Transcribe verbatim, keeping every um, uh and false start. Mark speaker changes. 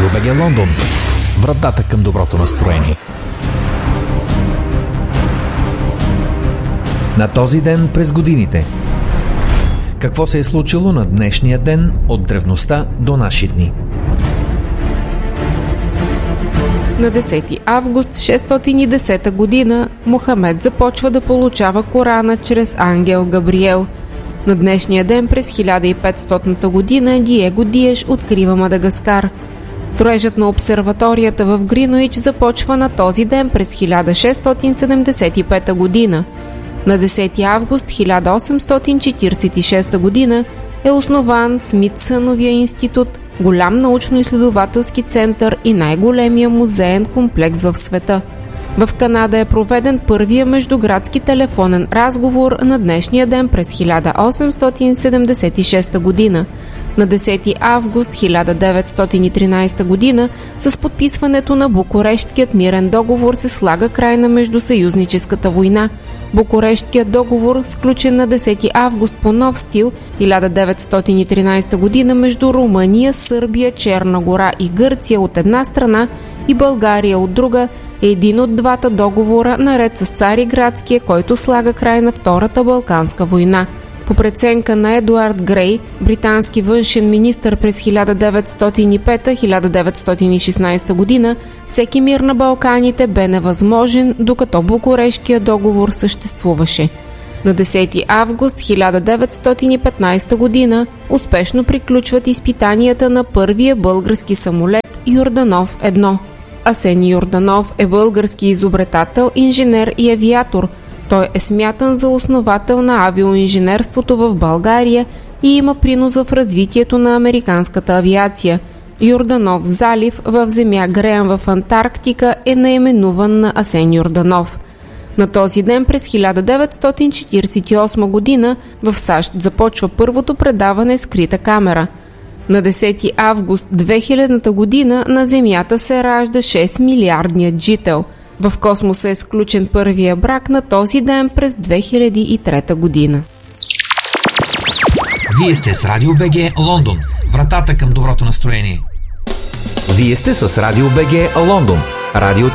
Speaker 1: Радио БГ Лондон. Вратата към доброто настроение. На този ден през годините. Какво се е случило на днешния ден от древността до наши дни?
Speaker 2: На десети август шестстотин и десета година Мохамед започва да получава Корана чрез ангел Габриел. На днешния ден през хиляда и петстотната година Диего Диеш открива Мадагаскар. Строежът на обсерваторията в Гринович започва на този ден през хиляда шестстотин седемдесет и пета година. На десети август хиляда осемстотин четиридесет и шеста година е основан Смитсъновия институт, голям научно-изследователски център и най-големия музеен комплекс в света. В Канада е проведен първия междуградски телефонен разговор на днешния ден през хиляда осемстотин седемдесет и шеста година. На десети август хиляда деветстотин и тринадесета година с подписването на Букурештският мирен договор се слага край на междусъюзническата война. Букурештският договор, сключен на десети август по нов стил хиляда деветстотин и тринадесета година между Румъния, Сърбия, Черна гора и Гърция от една страна и България от друга, е един от двата договора, наред с Цариградския, който слага край на Втората Балканска война. По преценка на Едуард Грей, британски външен министър през хиляда деветстотин и пета до хиляда деветстотин и шестнадесета година, всеки мир на Балканите бе невъзможен, докато Букурештският договор съществуваше. На десети август хиляда деветстотин и петнадесета година успешно приключват изпитанията на първия български самолет Йорданов едно. Асен Йорданов е български изобретател, инженер и авиатор. Той е смятан за основател на авиоинженерството в България и има принос в развитието на американската авиация. Йорданов залив в земя Греъм в Антарктика е наименуван на Асен Йорданов. На този ден през хиляда деветстотин четиридесет и осма година в САЩ започва първото предаване скрита камера. На десети август две хилядната година на Земята се ражда шест милиардният жител. В космоса е сключен първия брак на този ден през две хиляди и трета година.
Speaker 1: Вие сте с Радио БГ Лондон. Вратата към доброто настроение. Вие сте с Радио БГ Лондон. Радиото